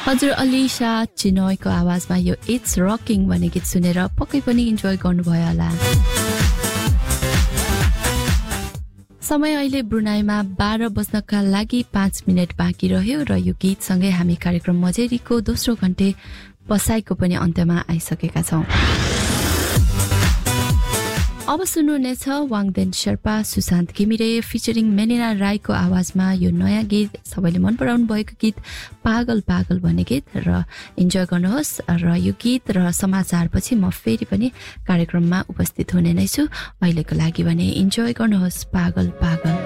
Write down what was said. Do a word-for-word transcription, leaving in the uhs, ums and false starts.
हजुर अलिशा चिनोयको आवाजमा यो इट्स रकिङ भन्ने गीत सुनेर पक्कै पनि इन्जोय गर्नुभयो होला। समय अहिले ब्रुनाईमा बाह्र बज्नका लागि पाँच मिनट बाँकी रह्यो र यो गीतसँगै हामी कार्यक्रम मजेरीको दोस्रो घण्टे बसाइको पनि अन्त्यमा आइसकेका छौं। अब सुन्नुहुनेछ वाङदेन शेर्पा सुशान्त घिमिरे फिचरिङ मेनिना राईको आवाजमा यो नयाँ गीत सबैले मन पराउनु भएको गीत पागल पागल भन्ने गीत र इन्जोय गर्नुहोस् र यो गीत र समाचारपछि म फेरि पनि कार्यक्रममा उपस्थित हुने नै छु। अहिलेको लागि भने इन्जोय गर्नुहोस् पागल पागल।